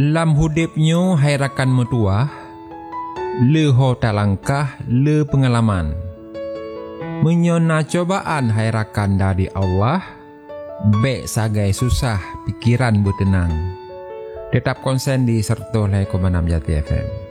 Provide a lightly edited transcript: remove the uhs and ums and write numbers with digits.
Lam hudipnyo hai rakan metuah, le ho talangkah le pengalaman. Menyona cobaan hai rakan dari Allah, bek sagai susah pikiran bertenang. Tetap konsen di 105,6 Jati FM.